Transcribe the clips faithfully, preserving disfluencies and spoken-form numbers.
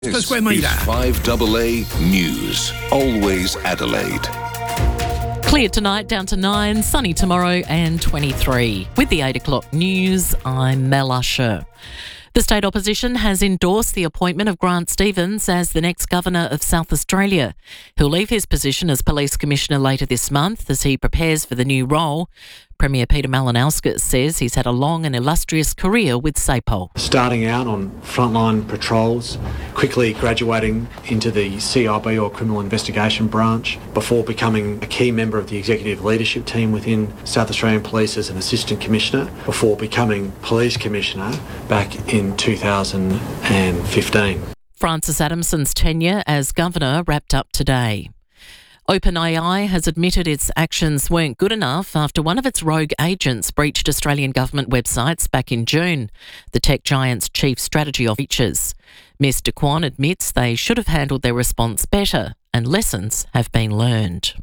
Per square metre. It's five A A News. Always Adelaide. Clear tonight, down to nine, sunny tomorrow and twenty-three. With the eight o'clock news, I'm Mel Usher. The state opposition has endorsed the appointment of Grant Stevens as the next Governor of South Australia. He'll leave his position as Police Commissioner later this month as he prepares for the new role. Premier Peter Malinauskas says he's had a long and illustrious career with SAPOL. Starting out on frontline patrols, quickly graduating into the C I B or Criminal Investigation Branch, before becoming a key member of the executive leadership team within South Australian Police as an Assistant Commissioner, before becoming Police Commissioner back in two thousand fifteen. Francis Adamson's tenure as Governor wrapped up today. OpenAI has admitted its actions weren't good enough after one of its rogue agents breached Australian government websites back in June. The tech giant's chief strategy officer, Mister Kwon, admits they should have handled their response better and lessons have been learned.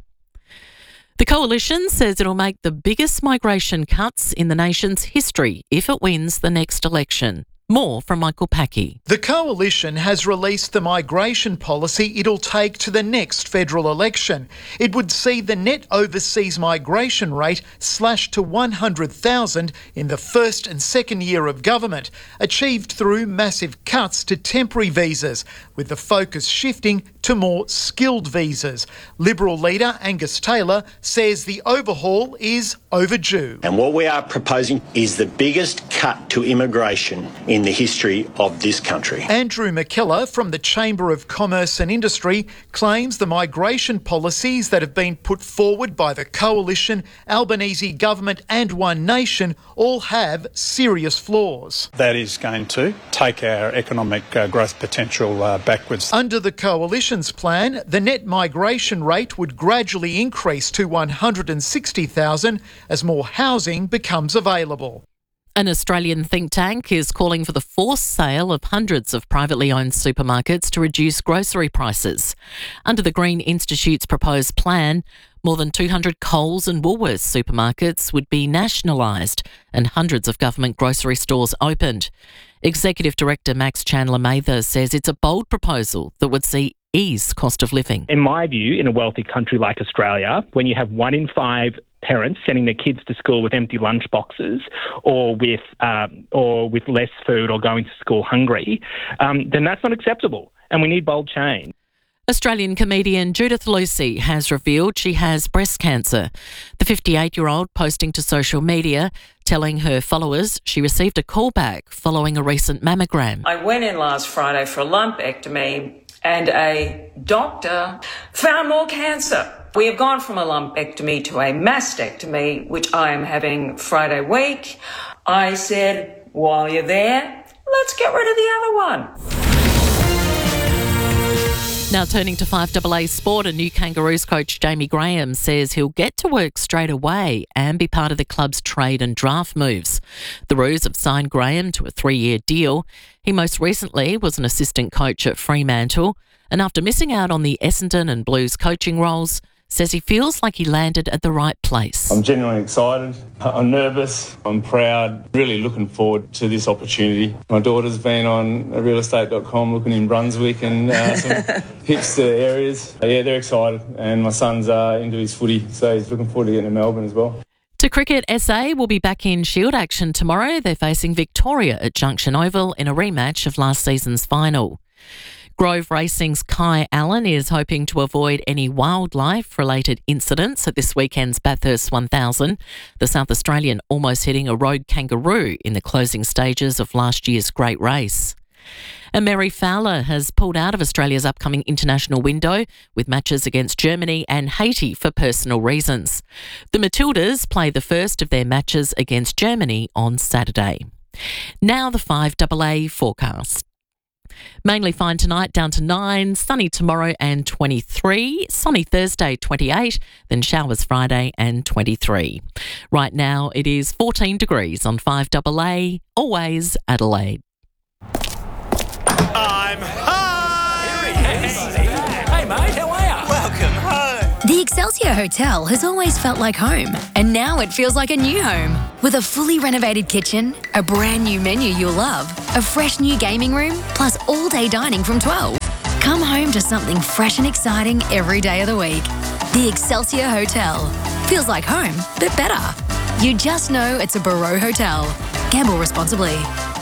The Coalition says it'll make the biggest migration cuts in the nation's history if it wins the next election. More from Michael Packey. The Coalition has released the migration policy it'll take to the next federal election. It would see the net overseas migration rate slashed to one hundred thousand in the first and second year of government, achieved through massive cuts to temporary visas, with the focus shifting to more skilled visas. Liberal leader Angus Taylor says the overhaul is overdue. And what we are proposing is the biggest cut to immigration in the history of this country. Andrew McKellar from the Chamber of Commerce and Industry claims the migration policies that have been put forward by the Coalition, Albanese government and One Nation all have serious flaws. That is going to take our economic uh, growth potential uh, backwards. Under the Coalition's plan, the net migration rate would gradually increase to one hundred sixty thousand as more housing becomes available. An Australian think tank is calling for the forced sale of hundreds of privately owned supermarkets to reduce grocery prices. Under the Green Institute's proposed plan, more than two hundred Coles and Woolworths supermarkets would be nationalised and hundreds of government grocery stores opened. Executive Director Max Chandler-Mather says it's a bold proposal that would see ease cost of living. In my view, in a wealthy country like Australia, when you have one in five parents sending their kids to school with empty lunch boxes or with um, or with less food or going to school hungry, um, then that's not acceptable and we need bold change. Australian comedian Judith Lucy has revealed she has breast cancer. The fifty-eight-year-old posting to social media telling her followers she received a callback following a recent mammogram. I went in last Friday for a lumpectomy and a doctor found more cancer. We have gone from a lumpectomy to a mastectomy, which I am having Friday week. I said, while you're there, let's get rid of the other one. Now turning to five A A Sport, a new Kangaroos coach Jamie Graham says he'll get to work straight away and be part of the club's trade and draft moves. The Roos have signed Graham to a three-year deal. He most recently was an assistant coach at Fremantle, and after missing out on the Essendon and Blues coaching roles, says he feels like he landed at the right place. I'm genuinely excited. I'm nervous. I'm proud. Really looking forward to this opportunity. My daughter's been on real estate dot com looking in Brunswick and uh, some hipster areas. Yeah, they're excited. And my son's uh, into his footy, so he's looking forward to getting to Melbourne as well. To cricket, S A will be back in Shield action tomorrow. They're facing Victoria at Junction Oval in a rematch of last season's final. Grove Racing's Kai Allen is hoping to avoid any wildlife-related incidents at this weekend's Bathurst one thousand. The South Australian almost hitting a rogue kangaroo in the closing stages of last year's great race. And Mary Fowler has pulled out of Australia's upcoming international window with matches against Germany and Haiti for personal reasons. The Matildas play the first of their matches against Germany on Saturday. Now the five A A forecast. Mainly fine tonight, down to nine, sunny tomorrow and twenty-three, sunny Thursday twenty-eight, then showers Friday and twenty-three. Right now it is fourteen degrees on five A A, always Adelaide. I'm home! Here he is. Hey mate, how are you? Welcome home. The Excel Excelsior Hotel has always felt like home, and now it feels like a new home. With a fully renovated kitchen, a brand new menu you'll love, a fresh new gaming room, plus all-day dining from twelve. Come home to something fresh and exciting every day of the week. The Excelsior Hotel. Feels like home, but better. You just know it's a Barreau Hotel. Gamble responsibly.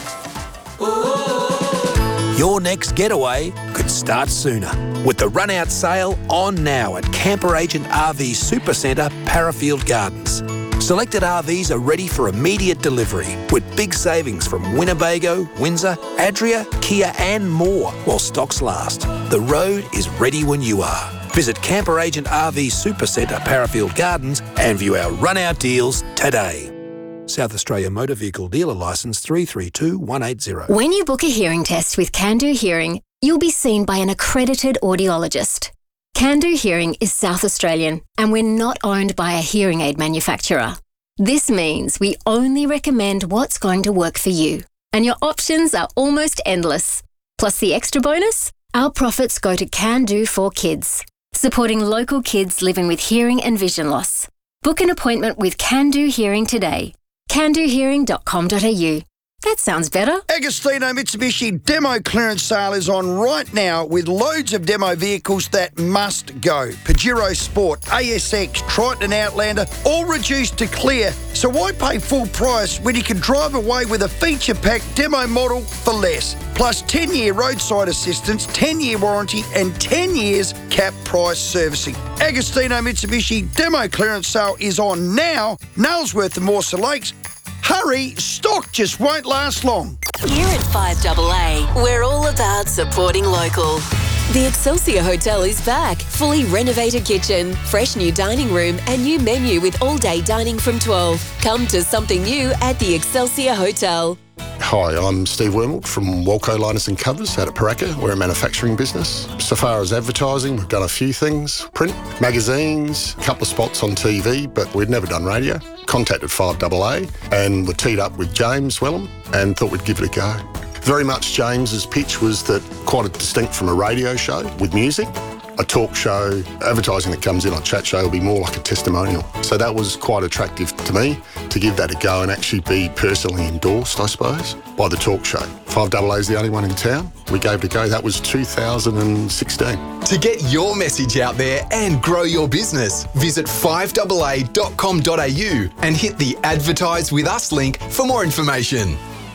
Your next getaway could start sooner with the run-out sale on now at Camper Agent R V Supercentre, Parafield Gardens. Selected R Vs are ready for immediate delivery with big savings from Winnebago, Windsor, Adria, Kia and more while stocks last. The road is ready when you are. Visit Camper Agent R V Supercentre, Parafield Gardens and view our run-out deals today. South Australia Motor Vehicle Dealer Licence three three two one eight zero. When you book a hearing test with Can Do Hearing, you'll be seen by an accredited audiologist. Can Do Hearing is South Australian and we're not owned by a hearing aid manufacturer. This means we only recommend what's going to work for you, and your options are almost endless. Plus the extra bonus, our profits go to Can Do for Kids, supporting local kids living with hearing and vision loss. Book an appointment with Can Do Hearing today. can do hearing dot com dot a u. That sounds better. Agostino Mitsubishi demo clearance sale is on right now with loads of demo vehicles that must go. Pajero Sport, A S X, Triton and Outlander, all reduced to clear. So why pay full price when you can drive away with a feature-packed demo model for less? Plus ten-year roadside assistance, ten-year warranty and ten years cap price servicing. Agostino Mitsubishi demo clearance sale is on now. Nailsworth and Morsa Lakes. Hurry, stock just won't last long. Here at five A A, we're all about supporting local. The Excelsior Hotel is back. Fully renovated kitchen, fresh new dining room and new menu with all-day dining from twelve. Come to something new at the Excelsior Hotel. Hi, I'm Steve Wormald from Walco Liners and Covers out at Paraka. We're a manufacturing business. So far as advertising, we've done a few things. Print, magazines, a couple of spots on T V, but we'd never done radio. Contacted five A A and were teed up with James Wellham and thought we'd give it a go. Very much James's pitch was that quite distinct from a radio show with music. A talk show, advertising that comes in on Chat Show will be more like a testimonial. So that was quite attractive to me to give that a go and actually be personally endorsed, I suppose, by the talk show. five A A is the only one in town. We gave it a go. That was two thousand sixteen. To get your message out there and grow your business, visit five A A dot com dot a u and hit the Advertise With Us link for more information.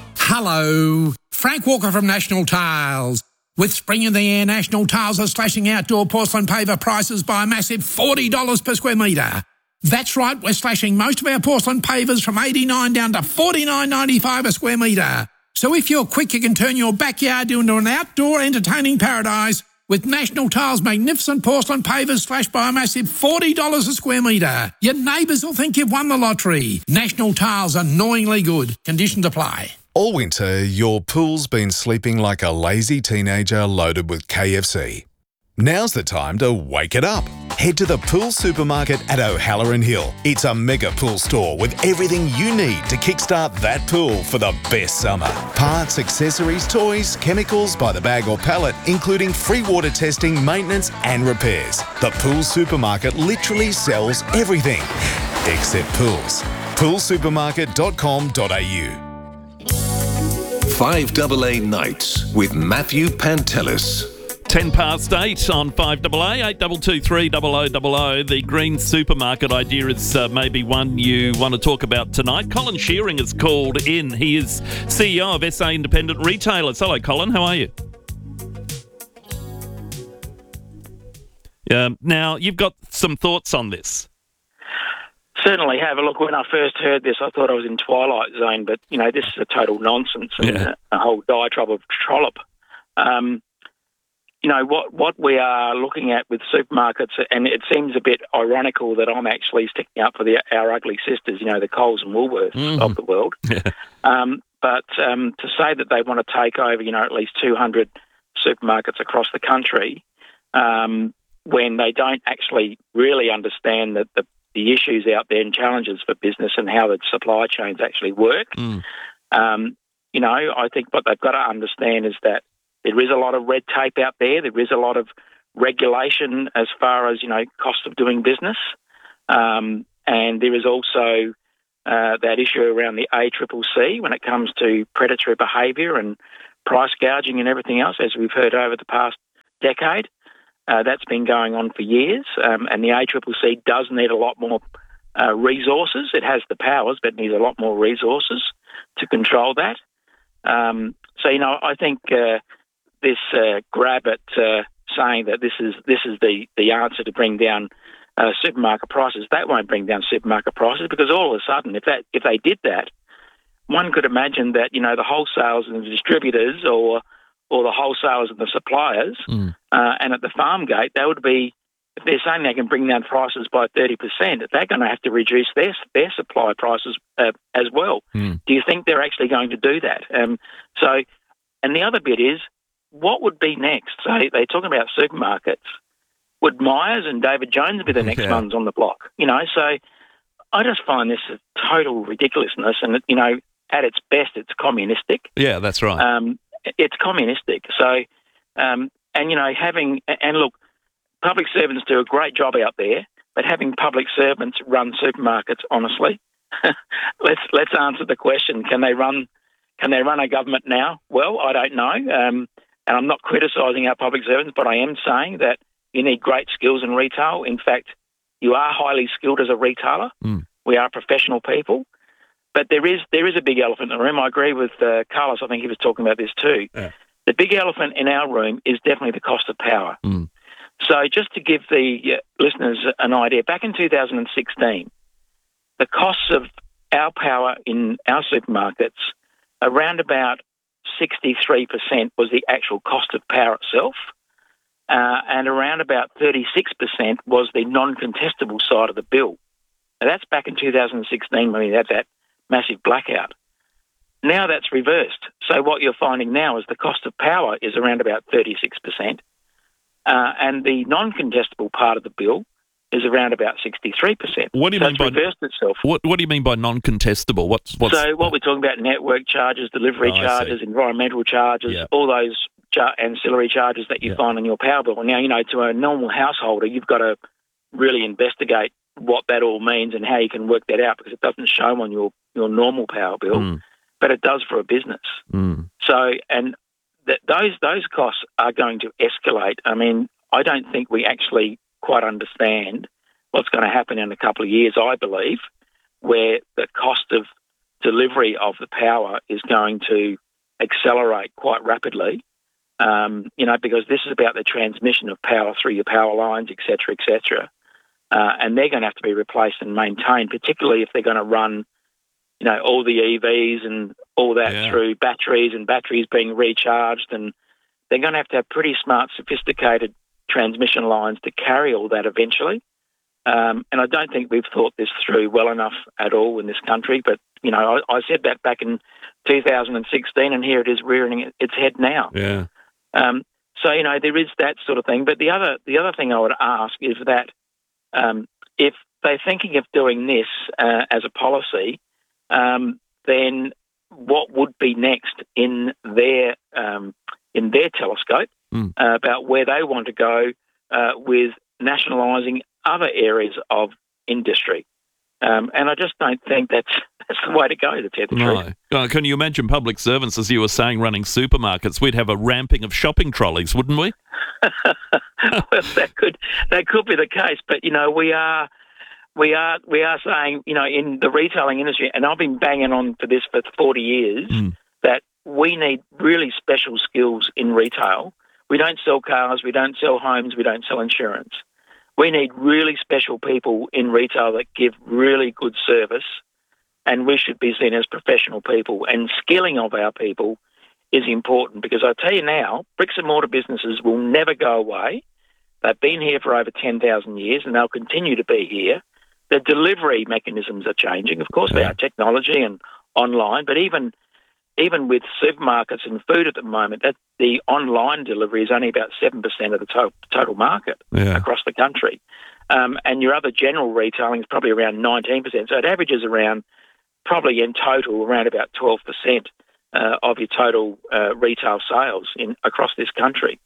Hello, Frank Walker from National Tiles. With spring in the air, National Tiles are slashing outdoor porcelain paver prices by a massive forty dollars per square metre. That's right, we're slashing most of our porcelain pavers from eighty-nine dollars down to forty-nine ninety-five a square metre. So if you're quick, you can turn your backyard into an outdoor entertaining paradise with National Tiles' magnificent porcelain pavers slashed by a massive forty dollars a square metre. Your neighbours will think you've won the lottery. National Tiles, annoyingly good. Conditions apply. All winter, your pool's been sleeping like a lazy teenager loaded with K F C. Now's the time to wake it up. Head to the Pool Supermarket at O'Halloran Hill. It's a mega pool store with everything you need to kickstart that pool for the best summer. Parts, accessories, toys, chemicals by the bag or pallet, including free water testing, maintenance and repairs. The Pool Supermarket literally sells everything, except pools. pool supermarket dot com dot a u. five A A Nights with Matthew Pantelis. ten past eight on five A A, eight two two three zero zero zero zero. The green supermarket idea is uh, maybe one you want to talk about tonight. Colin Shearing has called in. He is C E O of S A Independent Retailers. Hello, Colin. How are you? Um, now, you've got some thoughts on this. Certainly have. A look, when I first heard this, I thought I was in Twilight Zone, but, you know, this is a total nonsense and yeah. a, a whole diatribe of trollop. Um, you know, what, what we are looking at with supermarkets, and it seems a bit ironical that I'm actually sticking up for the, our ugly sisters, you know, the Coles and Woolworths mm. of the world. Yeah. Um, but um, to say that they want to take over, you know, at least two hundred supermarkets across the country um, when they don't actually really understand that the the issues out there and challenges for business and how the supply chains actually work. Mm. Um, you know, I think what they've got to understand is that there is a lot of red tape out there. There is a lot of regulation as far as, you know, cost of doing business. Um, and there is also uh, that issue around the A C C C when it comes to predatory behaviour and price gouging and everything else, as we've heard over the past decade. Uh, that's been going on for years, um, and the A C C C does need a lot more uh, resources. It has the powers, but needs a lot more resources to control that. Um, so, you know, I think uh, this uh, grab at uh, saying that this is this is the, the answer to bring down uh, supermarket prices, that won't bring down supermarket prices, because all of a sudden, if that if they did that, one could imagine that, you know, the wholesalers and the distributors, or or the wholesalers and the suppliers, mm. uh, and at the farm gate, they would be, if they're saying they can bring down prices by thirty percent, they're going to have to reduce their their supply prices uh, as well. Mm. Do you think they're actually going to do that? Um, so, and the other bit is, what would be next? So they're talking about supermarkets. Would Myers and David Jones be the next Yeah. ones on the block? You know, so I just find this a total ridiculousness, and, you know, at its best, it's communistic. Yeah, that's right. Um, it's communistic. So, um, and, you know, having, and look, public servants do a great job out there, but having public servants run supermarkets, honestly, let's let's answer the question: Can they run? Can they run a government now? Well, I don't know, um, and I'm not criticising our public servants, but I am saying that you need great skills in retail. In fact, you are highly skilled as a retailer. Mm. We are professional people, but there is there is a big elephant in the room. I agree with uh, Carlos. I think he was talking about this too. Yeah. The big elephant in our room is definitely the cost of power. Mm. So just to give the uh, listeners an idea, back in two thousand sixteen, the costs of our power in our supermarkets, around about sixty-three percent was the actual cost of power itself, uh, and around about thirty-six percent was the non-contestable side of the bill. Now, that's back in two thousand sixteen when we had that massive blackout. Now that's reversed. So what you're finding now is the cost of power is around about thirty-six percent. Uh, and the non-contestable part of the bill is around about sixty-three percent. What do you so mean it's by reversed itself? What What do you mean by non-contestable? What's what's So what we're talking about: network charges, delivery Oh, I charges, see. environmental charges, Yeah. all those char- ancillary charges that you Yeah. find on your power bill. Now, you know, to a normal householder, you've got to really investigate what that all means and how you can work that out, because it doesn't show on your your normal power bill, Mm. but it does for a business. Mm. So, and th- those those costs are going to escalate. I mean, I don't think we actually quite understand what's going to happen in a couple of years, I believe, where the cost of delivery of the power is going to accelerate quite rapidly, um, you know, because this is about the transmission of power through your power lines, et cetera, et cetera. Uh, and they're going to have to be replaced and maintained, particularly if they're going to run, you know, all the E Vs and all that Yeah. through batteries and batteries being recharged. And they're going to have to have pretty smart, sophisticated transmission lines to carry all that eventually. Um, and I don't think we've thought this through well enough at all in this country. But, you know, I, I said that back in two thousand sixteen, and here it is rearing its head now. Yeah. Um, so, you know, there is that sort of thing. But the other the other thing I would ask is that um, if they're thinking of doing this uh, as a policy, um, then what would be next in their um, in their telescope Mm. uh, about where they want to go uh, with nationalising other areas of industry? Um, and I just don't think that's that's the way to go, to tell the truth. No. Uh, can you imagine public servants, as you were saying, running supermarkets? We'd have a ramping of shopping trolleys, wouldn't we? Well, that could that could be the case, but you know, we are we are we are saying, you know, in the retailing industry, and I've been banging on for this for forty years, Mm. that we need really special skills in retail. We don't sell cars, we don't sell homes, we don't sell insurance. We need really special people in retail that give really good service, and we should be seen as professional people. And skilling of our people is important, because I tell you now, bricks and mortar businesses will never go away. They've been here for over ten thousand years, and they'll continue to be here. The delivery mechanisms are changing. Of course, they are technology and online, but even even with supermarkets and food at the moment, that the online delivery is only about seven percent of the to- total market Yeah. across the country. Um, and your other general retailing is probably around nineteen percent. So it averages around, probably in total, around about twelve percent uh, of your total uh, retail sales in across this country.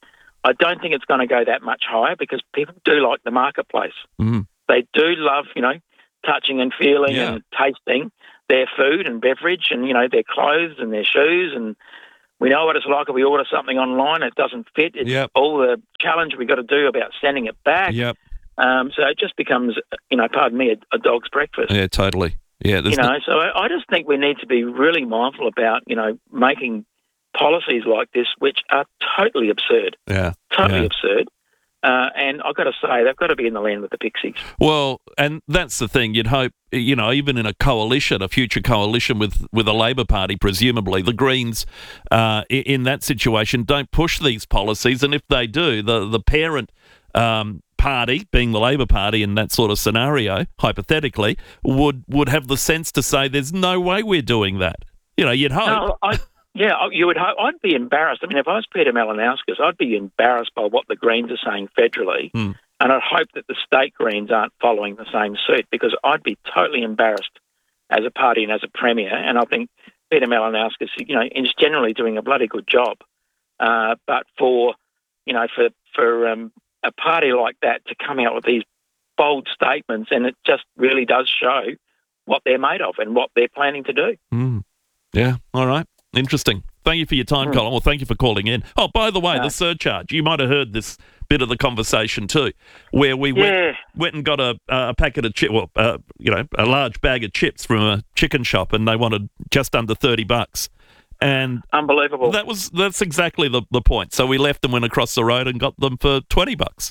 I don't think it's going to go that much higher because people do like the marketplace. Mm. They do love, you know, touching and feeling Yeah. and tasting their food and beverage and, you know, their clothes and their shoes. And we know what it's like if we order something online, it doesn't fit. It's Yep. all the challenge we got to do about sending it back. Yep. Um, so it just becomes, you know, pardon me, a, a dog's breakfast. Yeah, totally. Yeah, You there's know, no- so I, I just think we need to be really mindful about, you know, making policies like this, which are totally absurd, yeah, totally yeah. absurd. Uh, and I've got to say, they've got to be in the land with the pixies. Well, and that's the thing. You'd hope, you know, even in a coalition, a future coalition with, with a Labor Party, presumably, the Greens uh, i- in that situation don't push these policies. And if they do, the, the parent um, party, being the Labor Party in that sort of scenario, hypothetically, would, would have the sense to say there's no way we're doing that. You know, you'd hope. No, I, yeah, you would hope. I'd be embarrassed. I mean, if I was Peter Malinauskas, I'd be embarrassed by what the Greens are saying federally, Hmm. and I'd hope that the state Greens aren't following the same suit, because I'd be totally embarrassed as a party and as a premier. And I think Peter Malinauskas, you know, is generally doing a bloody good job. Uh, but for, you know, for for um, a party like that to come out with these bold statements, and it just really does show what they're made of and what they're planning to do. Mm. Yeah, all right. Interesting. Thank you for your time, Mm. Colin. Well, thank you for calling in. Oh, by the way, No. the surcharge. You might have heard this bit of the conversation too, where we went, Yeah. went and got a, a packet of chips, well, uh, you know, a large bag of chips from a chicken shop, and they wanted just under thirty bucks. And unbelievable. That was that's exactly the, the point. So we left and went across the road and got them for twenty bucks.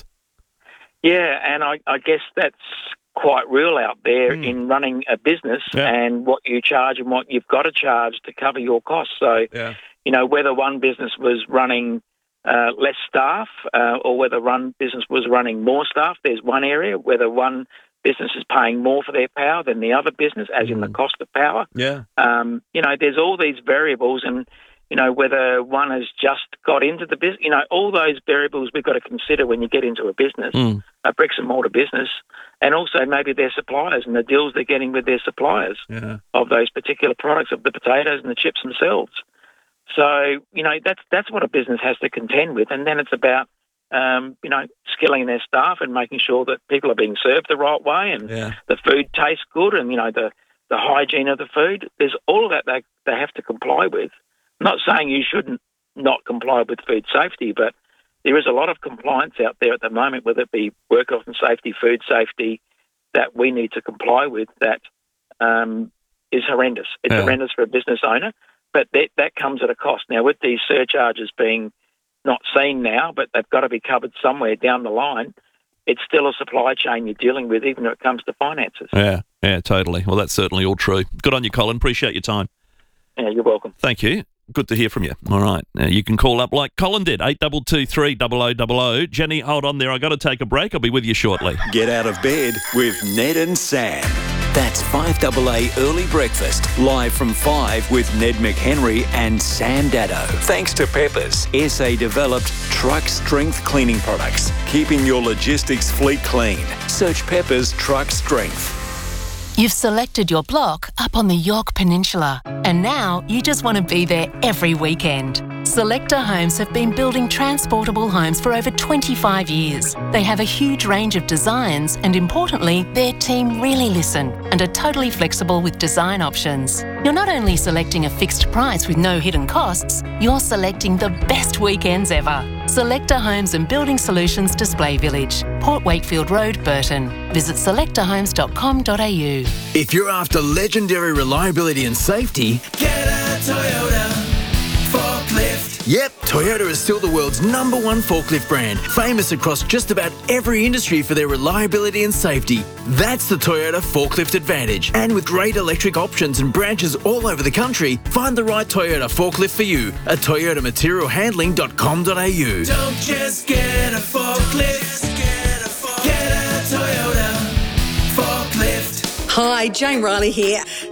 Yeah, and I, I guess that's quite real out there in running a business and what you charge and what you've got to charge to cover your costs. So, Yeah. you know, whether one business was running uh, less staff uh, or whether one business was running more staff, there's one area. Whether one business is paying more for their power than the other business, as in the cost of power. Yeah. Um, you know, there's all these variables, and you know, whether one has just got into the business, you know, all those variables we've got to consider when you get into a business, Mm. a bricks and mortar business, and also maybe their suppliers and the deals they're getting with their suppliers Yeah. of those particular products, of the potatoes and the chips themselves. So, you know, that's that's what a business has to contend with, and then it's about, um, you know, skilling their staff and making sure that people are being served the right way and Yeah. the food tastes good, and, you know, the, the hygiene of the food. There's all of that they, they have to comply with. I'm not saying you shouldn't not comply with food safety, but there is a lot of compliance out there at the moment, whether it be work health and safety, food safety, that we need to comply with that um, is horrendous. It's Yeah. horrendous for a business owner, but that, that comes at a cost. Now, with these surcharges being not seen now, but they've got to be covered somewhere down the line, it's still a supply chain you're dealing with, even when it comes to finances. Yeah, yeah, totally. Well, that's certainly all true. Good on you, Colin. Appreciate your time. Yeah, you're welcome. Thank you. Good to hear from you. All right. Now you can call up like Colin did, eight two two three, double oh double oh. Jenny, hold on there. I've got to take a break. I'll be with you shortly. Get out of bed with Ned and Sam. That's five A A Early Breakfast, live from five with Ned McHenry and Sam Daddo. Thanks to Peppers, S A-developed truck strength cleaning products, keeping your logistics fleet clean. Search Peppers Truck Strength. You've selected your block up on the York Peninsula, and now you just want to be there every weekend. Selector Homes have been building transportable homes for over twenty-five years. They have a huge range of designs, and importantly, their team really listen and are totally flexible with design options. You're not only selecting a fixed price with no hidden costs, you're selecting the best weekends ever. Selector Homes and Building Solutions Display Village, Port Wakefield Road, Burton. Visit selector homes dot com dot a u. If you're after legendary reliability and safety, Get a Toyota forklift. yep, Toyota is still the world's number one forklift brand, famous across just about every industry for their reliability and safety. That's the Toyota Forklift Advantage. And with great electric options and branches all over the country, find the right Toyota forklift for you at toyota material handling dot com dot a u. Don't just get a forklift. Get a, Get a Toyota forklift. Hi, Jane Riley here.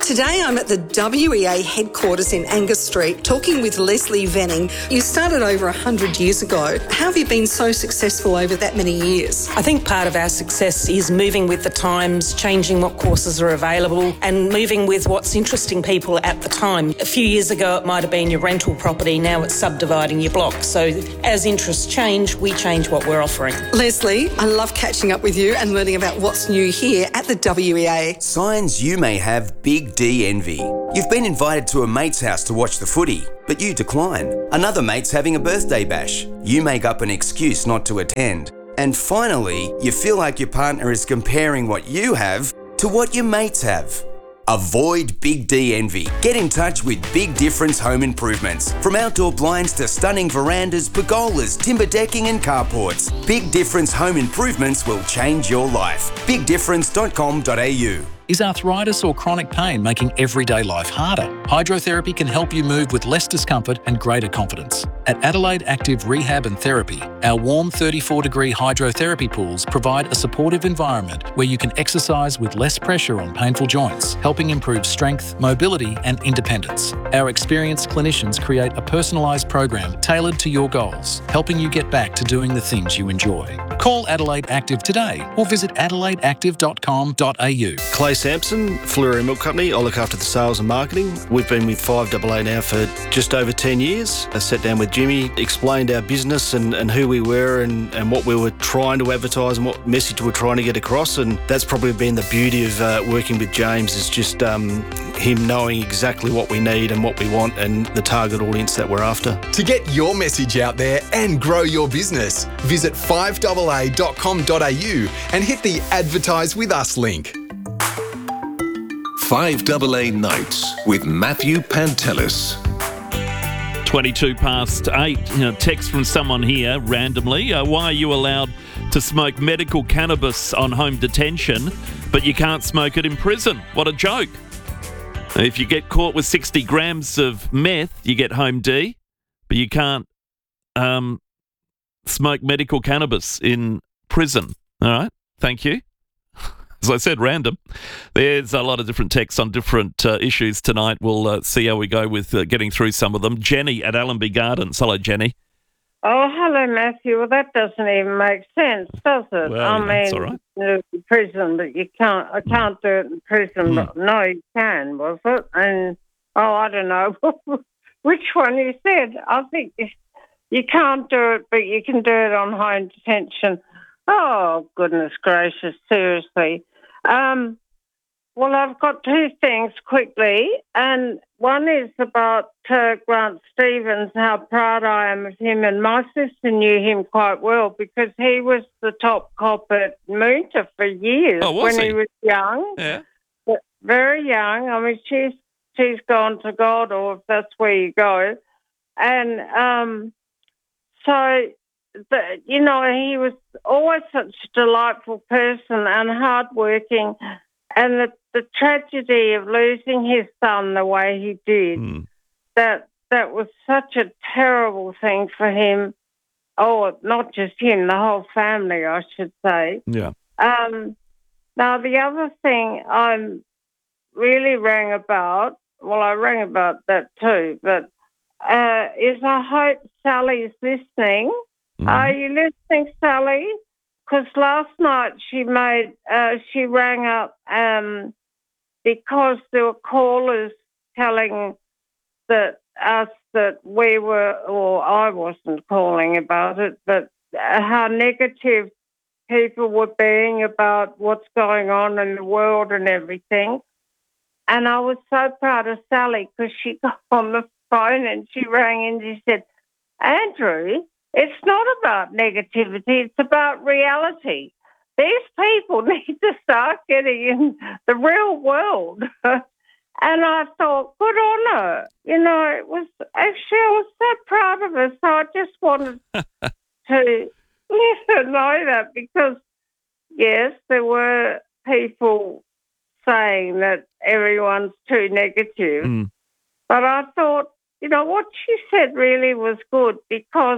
Today I'm at the W E A headquarters in Angus Street talking with Leslie Venning. You started over one hundred years ago. How have you been so successful over that many years? I think part of our success is moving with the times, changing what courses are available and moving with what's interesting people at the time. A few years ago it might have been your rental property, now it's subdividing your block. So as interests change, we change what we're offering. Leslie, I love catching up with you and learning about what's new here at the W E A. Signs you may have big D envy. You've been invited to a mate's house to watch the footy, but you decline. Another mate's having a birthday bash. You make up an excuse not to attend. And finally, you feel like your partner is comparing what you have to what your mates have. Avoid Big D envy. Get in touch with Big Difference Home Improvements. From outdoor blinds to stunning verandas, pergolas, timber decking and carports, Big Difference Home Improvements will change your life. big difference dot com dot a u. Is arthritis or chronic pain making everyday life harder? Hydrotherapy can help you move with less discomfort and greater confidence. At Adelaide Active Rehab and Therapy, our warm thirty-four degree hydrotherapy pools provide a supportive environment where you can exercise with less pressure on painful joints, helping improve strength, mobility and independence. Our experienced clinicians create a personalised program tailored to your goals, helping you get back to doing the things you enjoy. Call Adelaide Active today or visit adelaide active dot com dot a u. Clay Sampson, Fleury Milk Company. I look after the sales and marketing. We've been with five A A now for just over ten years. I sat down with Jimmy, explained our business and, and who we were and, and what we were trying to advertise and what message we were trying to get across. And that's probably been the beauty of uh, working with James, is just um, him knowing exactly what we need and what we want and the target audience that we're after. To get your message out there and grow your business, visit five A A dot com dot a u and hit the Advertise With Us link. five A A Nights with Matthew Pantelis. twenty-two past eight. You know, text from someone here randomly. Uh, why are you allowed to smoke medical cannabis on home detention, but you can't smoke it in prison? What a joke. If you get caught with sixty grams of meth, you get home D, but you can't um, smoke medical cannabis in prison. All right. Thank you. As I said, random. There's a lot of different texts on different uh, issues tonight. We'll uh, see how we go with uh, getting through some of them. Jenny at Allenby Gardens. Hello, Jenny. Oh, hello, Matthew. Well, that doesn't even make sense, does it? Well, I yeah, mean, that's all right. uh, prison, but you can't. I can't do it in prison. Hmm. But no, you can, was it? And oh, I don't know which one you said. I think you, you can't do it, but you can do it on home detention. Oh, goodness gracious! Seriously. Um, well, I've got two things quickly, and one is about uh, Grant Stevens, how proud I am of him, and my sister knew him quite well because he was the top cop at Moonta for years Oh, was when he? he was young, Yeah. but very young. I mean, she's she's gone to God, or if that's where you go, and um, so. The, you know, he was always such a delightful person and hardworking, and the, the tragedy of losing his son the way he did, mm. that that was such a terrible thing for him. Oh, not just him, the whole family, I should say. Yeah. Um, now, the other thing I really rang about, well, I rang about that too, but uh, is I hope Sally's listening. Mm. Are you listening, Sally? Because last night she made, uh, she rang up um, because there were callers telling that us that we were, or I wasn't calling about it, but how negative people were being about what's going on in the world and everything. And I was so proud of Sally because she got on the phone and she rang and she said, Andrew, it's not about negativity, it's about reality. These people need to start getting in the real world. And I thought, good on her. You know, it was actually, I was so proud of her. So I just wanted to let her know that because, yes, there were people saying that everyone's too negative. Mm. But I thought, you know, what she said really was good because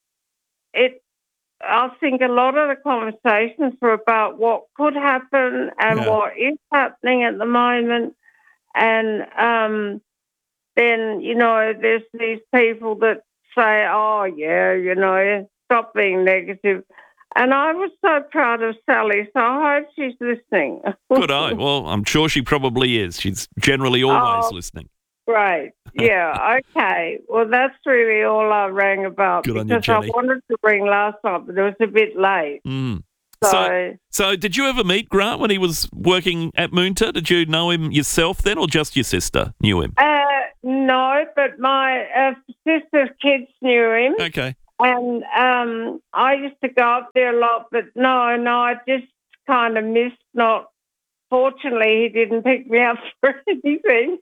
it, I think a lot of the conversations were about what could happen and Yeah. what is happening at the moment. And um, then, you know, there's these people that say, oh, yeah, you know, stop being negative. And I was so proud of Sally, so I hope she's listening. Good eye. Well, I'm sure she probably is. She's generally always Oh, listening. Great. Yeah, okay. Well, that's really all I rang about. Good on you, because I Jenny. wanted to ring last night, but it was a bit late. Mm. So, So, so did you ever meet Grant when he was working at Moonta? Did you know him yourself then, or just your sister knew him? uh, no, but my uh, sister's kids knew him. Okay. And um, I used to go up there a lot, but no, no, I just kind of missed not. Fortunately, he didn't pick me up for anything,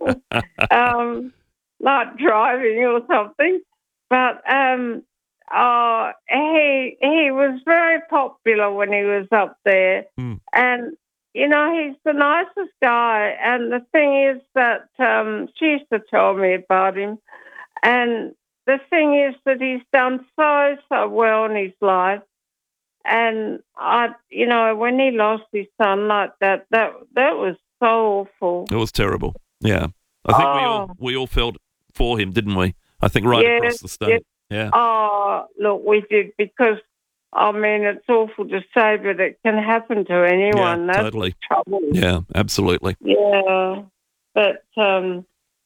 um, like driving or something. But um, oh, he he was very popular when he was up there, Mm. and you know he's the nicest guy. And the thing is that um, she used to tell me about him, and the thing is that he's done so so well in his life. And I, you know, when he lost his son like that, that that was so awful. It was terrible. Yeah. I think we all Oh. we all felt for him, didn't we? I think right Yes, across the state. yes. Yeah. Oh, look, we did because, I mean, it's awful to say, but it can happen to anyone. Yeah, That's totally. the trouble. Yeah, absolutely. Yeah. But, um,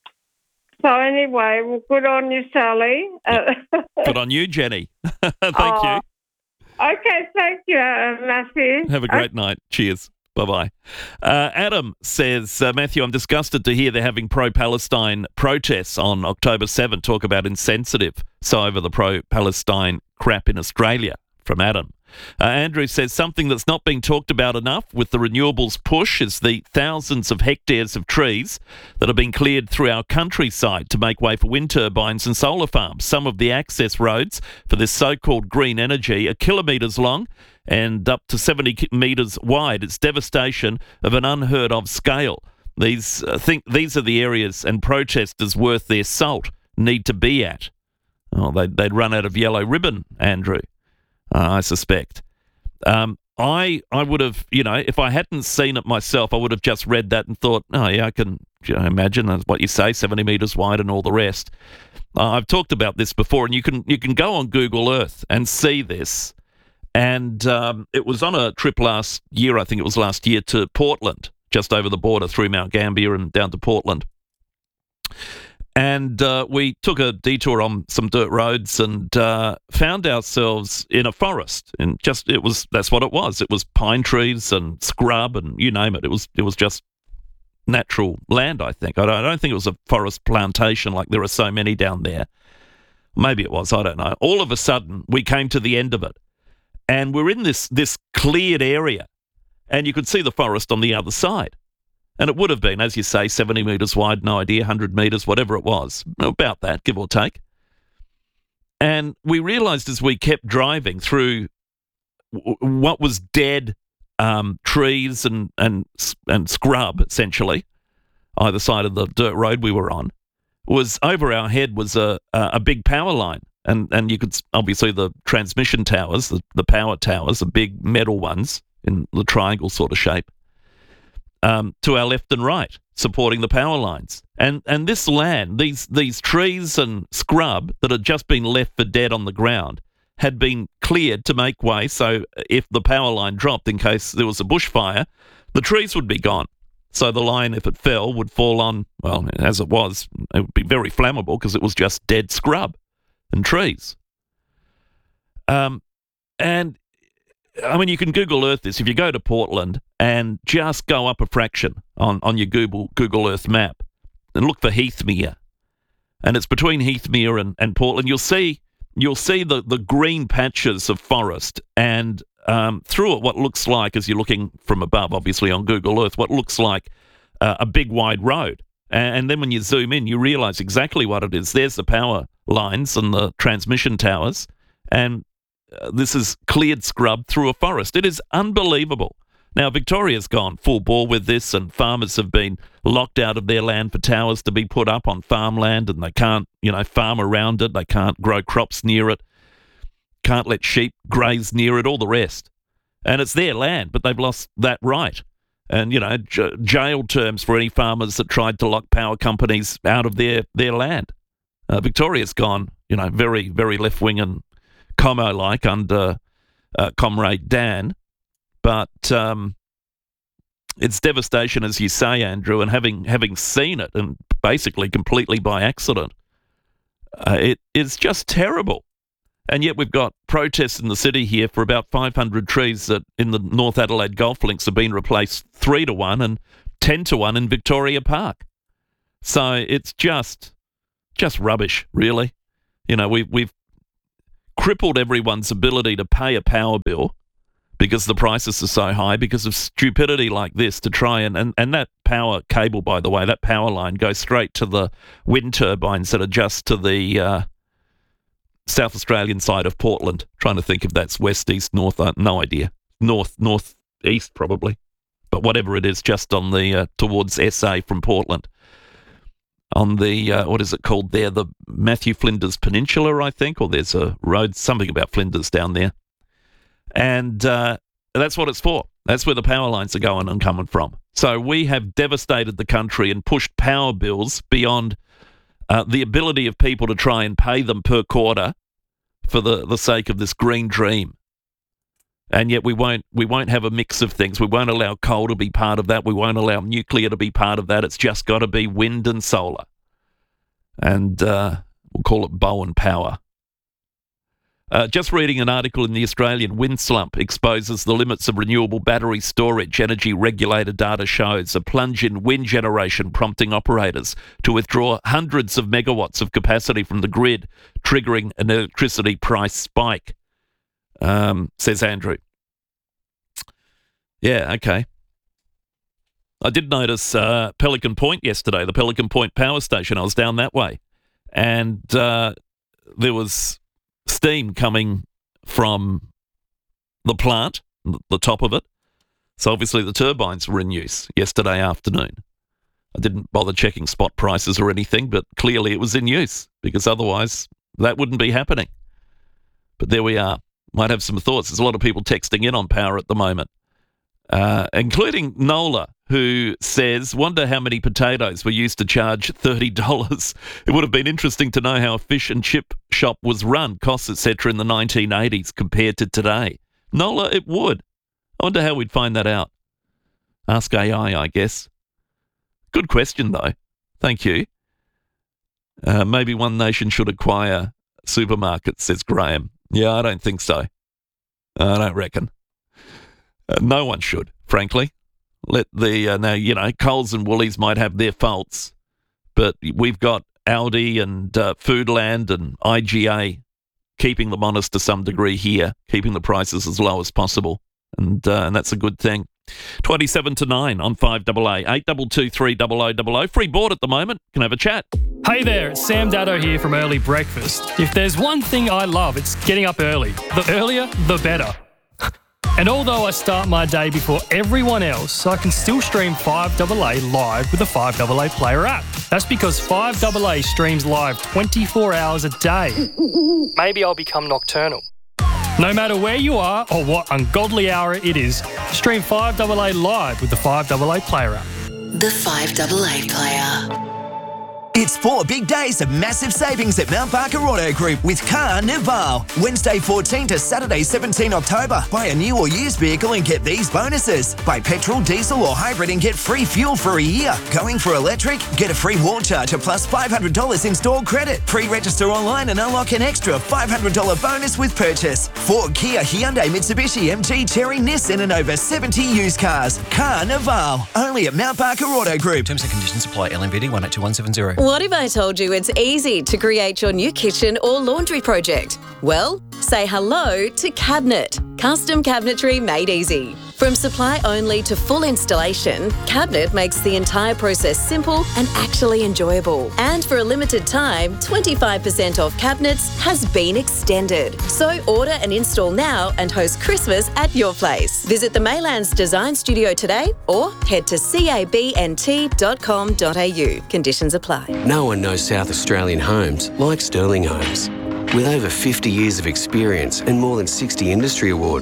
so anyway, well, good on you, Sally. Uh, Good on you, Jenny. Thank Oh, you. Okay, thank you, uh, Matthew. Have a great night. Cheers. Bye-bye. Uh, Adam says, uh, Matthew, I'm disgusted to hear they're having pro-Palestine protests on October seventh. Talk about insensitive. So over the pro-Palestine crap in Australia, from Adam. Uh, Andrew says something that's not being talked about enough with the renewables push is the thousands of hectares of trees that have been cleared through our countryside to make way for wind turbines and solar farms. Some of the access roads for this so-called green energy are kilometres long and up to seventy metres wide. It's devastation of an unheard of scale. These uh, think these are the areas and protesters worth their salt need to be at. Oh, they'd, they'd run out of yellow ribbon, Andrew. Uh, I suspect. Um, I I would have, you know, if I hadn't seen it myself, I would have just read that and thought, oh, yeah, I can you know, imagine that's what you say, seventy metres wide and all the rest. Uh, I've talked about this before, and you can you can go on Google Earth and see this. And um, it was on a trip last year, I think it was last year, to Portland, just over the border through Mount Gambier and down to Portland. And uh, we took a detour on some dirt roads and uh, found ourselves in a forest. And just it was that's what it was. It was pine trees and scrub and you name it. It was it was just natural land. I think I don't, I don't think it was a forest plantation like there are so many down there. Maybe it was. I don't know. All of a sudden, we came to the end of it, and we're in this this cleared area, and you could see the forest on the other side. And it would have been, as you say, seventy metres wide, no idea, one hundred metres, whatever it was. About that, give or take. And we realised as we kept driving through w- what was dead um, trees and, and, and scrub, essentially, either side of the dirt road we were on, was over our head was a, a, a big power line. And, and you could obviously the transmission towers, the, the power towers, the big metal ones in the triangle sort of shape. Um, to our left and right, supporting the power lines. And and this land, these these trees and scrub that had just been left for dead on the ground, had been cleared to make way so if the power line dropped in case there was a bushfire, the trees would be gone. So the line, if it fell, would fall on, well, as it was, it would be very flammable because it was just dead scrub and trees. Um, and I mean, you can Google Earth this. If you go to Portland and just go up a fraction on, on your Google Google Earth map and look for Heathmere, and it's between Heathmere and, and Portland, you'll see you'll see the, the green patches of forest, and um, through it what looks like, as you're looking from above, obviously on Google Earth, what looks like uh, a big wide road. And, and then when you zoom in, you realise exactly what it is. There's the power lines and the transmission towers, and Uh, this is cleared scrub through a forest. It is unbelievable. Now, Victoria's gone full bore with this, and farmers have been locked out of their land for towers to be put up on farmland, and they can't, you know, farm around it. They can't grow crops near it, can't let sheep graze near it, all the rest. And it's their land, but they've lost that right. And, you know, j- jail terms for any farmers that tried to lock power companies out of their, their land. Uh, Victoria's gone, you know, very, very left-wing and Como-like under uh, Comrade Dan. But um, it's devastation, as you say, Andrew, and having having seen it, and basically completely by accident, uh, it is just terrible. And yet we've got protests in the city here for about five hundred trees that in the North Adelaide Golf Links have been replaced three to one and ten to one in Victoria Park. So it's just just rubbish, really. You know, we, we've crippled everyone's ability to pay a power bill because the prices are so high because of stupidity like this to try and, and, and that power cable, by the way, that power line goes straight to the wind turbines that are just to the uh, South Australian side of Portland. Trying to think if that's west, east, north, uh, no idea. North, north, east probably. But whatever it is, just on the, uh, towards S A from Portland. On the, uh, what is it called there? The Matthew Flinders Peninsula, I think, or there's a road, something about Flinders down there. And uh, that's what it's for. That's where the power lines are going and coming from. So we have devastated the country and pushed power bills beyond uh, the ability of people to try and pay them per quarter for the, the sake of this green dream. And yet we won't we won't have a mix of things. We won't allow coal to be part of that. We won't allow nuclear to be part of that. It's just got to be wind and solar. And uh, we'll call it Bowen Power. Uh, just reading an article in the Australian Wind Slump exposes the limits of renewable battery storage. Energy regulator data shows a plunge in wind generation prompting operators to withdraw hundreds of megawatts of capacity from the grid, triggering an electricity price spike, um, says Andrew. Yeah, okay. I did notice uh, Pelican Point yesterday, the Pelican Point power station. I was down that way, and uh, there was steam coming from the plant, the top of it. So obviously the turbines were in use yesterday afternoon. I didn't bother checking spot prices or anything, but clearly it was in use because otherwise that wouldn't be happening. But there we are. Might have some thoughts. There's a lot of people texting in on power at the moment, uh, including Nola, who says, wonder how many potatoes were used to charge thirty dollars. It would have been interesting to know how a fish and chip shop was run, costs, et cetera in the nineteen eighties compared to today. Nola, it would. I wonder how we'd find that out. Ask A I, I guess. Good question, though. Thank you. Uh, maybe One Nation should acquire supermarkets, says Graham. Yeah, I don't think so. I don't reckon. Uh, no one should, frankly. Let the, uh, now, you know, Coles and Woolies might have their faults, but we've got Aldi and uh, Foodland and I G A keeping them honest to some degree here, keeping the prices as low as possible. And uh, and that's a good thing. twenty-seven to nine on five A A, eight two two three zero zero zero zero. Free board at the moment. Can have a chat. Hey there, it's Sam Daddo here from Early Breakfast. If there's one thing I love, it's getting up early. The earlier, the better. And although I start my day before everyone else, I can still stream five A A live with the five A A Player app. That's because five A A streams live twenty-four hours a day. Maybe I'll become nocturnal. No matter where you are or what ungodly hour it is, stream five A A live with the five A A Player app. The five A A Player. It's four big days of massive savings at Mount Barker Auto Group with Carnival. Wednesday fourteenth to Saturday seventeenth October. Buy a new or used vehicle and get these bonuses. Buy petrol, diesel or hybrid and get free fuel for a year. Going for electric? Get a free wall charger plus five hundred dollars in-store credit. Pre-register online and unlock an extra five hundred dollars bonus with purchase. Ford, Kia, Hyundai, Mitsubishi, M G, Chery, Nissan and over seventy used cars. Carnival. Only at Mount Barker Auto Group. Terms and conditions apply. L M V D one eight two one seven zero. What if I told you it's easy to create your new kitchen or laundry project? Well, say hello to Cabinet. Custom cabinetry made easy. From supply only to full installation, Cabinet makes the entire process simple and actually enjoyable. And for a limited time, twenty-five percent off cabinets has been extended. So order and install now and host Christmas at your place. Visit the Maylands Design Studio today or head to cabnt dot com dot a u. Conditions apply. No one knows South Australian homes like Sterling Homes. With over fifty years of experience and more than sixty industry awards,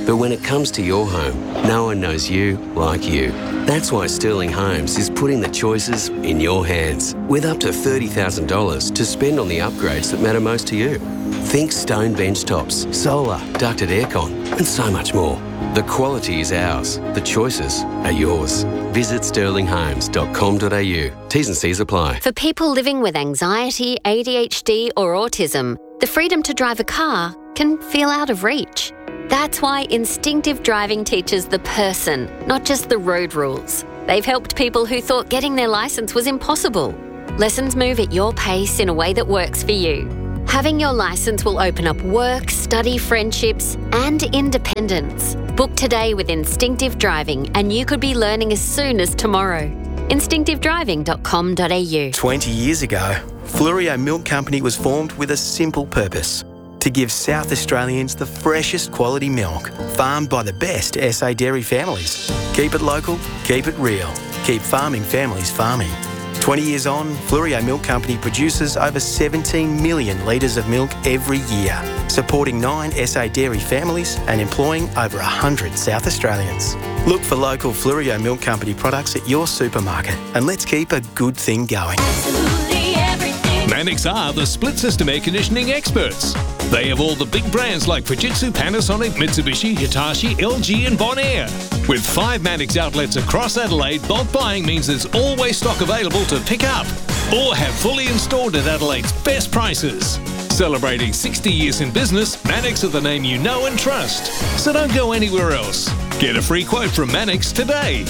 But when it comes to your home, no one knows you like you. That's why Sterling Homes is putting the choices in your hands, with up to thirty thousand dollars to spend on the upgrades that matter most to you. Think stone bench tops, solar, ducted aircon, and so much more. The quality is ours. The choices are yours. Visit sterling homes dot com dot a u. T's and C's apply. For people living with anxiety, A D H D or autism, the freedom to drive a car can feel out of reach. That's why Instinctive Driving teaches the person, not just the road rules. They've helped people who thought getting their licence was impossible. Lessons move at your pace in a way that works for you. Having your licence will open up work, study, friendships, and independence. Book today with Instinctive Driving and you could be learning as soon as tomorrow. instinctive driving dot com dot a u. twenty years ago, Flurio Milk Company was formed with a simple purpose: to give South Australians the freshest quality milk, farmed by the best S A dairy families. Keep it local, keep it real, keep farming families farming. twenty years on, Flurio Milk Company produces over seventeen million litres of milk every year, supporting nine S A dairy families and employing over one hundred South Australians. Look for local Flurio Milk Company products at your supermarket and let's keep a good thing going. Manix are the split system air conditioning experts. They have all the big brands like Fujitsu, Panasonic, Mitsubishi, Hitachi, L G and Bonaire. With five Manix outlets across Adelaide, bulk buying means there's always stock available to pick up or have fully installed at Adelaide's best prices. Celebrating sixty years in business, Manix are the name you know and trust. So don't go anywhere else. Get a free quote from Manix today.